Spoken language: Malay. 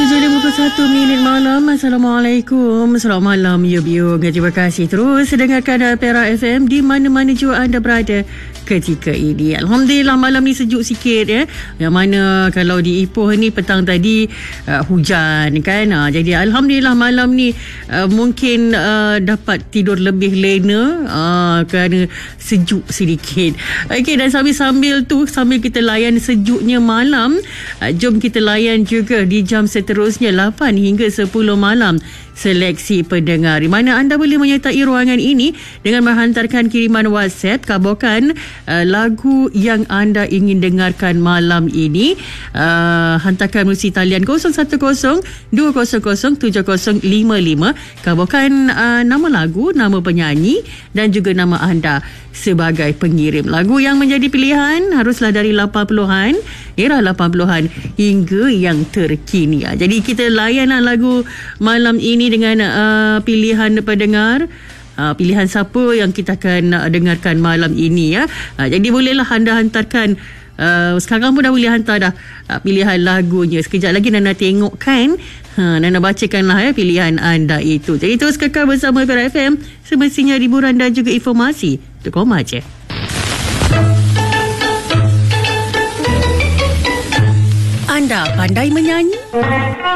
7:51 malam. Assalamualaikum. Selamat malam you. Terima kasih terus dengarkan Perak FM di mana-mana jua anda berada ketika ini. Alhamdulillah malam ni sejuk sikit ya. Yang mana kalau di Ipoh ni petang tadi hujan kan. Jadi alhamdulillah malam ni mungkin dapat tidur lebih lena kerana sejuk sedikit. Okey, dan sambil kita layan sejuknya malam, jom kita layan juga di jam seterusnya 8 hingga 10 malam seleksi pendengar, di mana anda boleh menyertai ruangan ini dengan menghantarkan kiriman WhatsApp kabarkan lagu yang anda ingin dengarkan malam ini. Hantarkan melalui talian 0110-200-7055, kabarkan nama lagu, nama penyanyi dan juga nama anda sebagai pengirim. Lagu yang menjadi pilihan haruslah dari 80-an, era 80-an hingga yang terkini. Jadi kita layanlah lagu malam ini dengan pilihan pendengar. Pilihan siapa yang kita akan dengarkan malam ini ya. Jadi bolehlah anda hantarkan. Sekarang pun dah boleh hantar dah pilihan lagunya. Sekejap lagi Nana tengok kan. Nana bacakanlah ya pilihan anda itu. Jadi terus kekal bersama Perak FM. Semestinya hiburan dan juga informasi untuk koma je. Anda pandai menyanyi?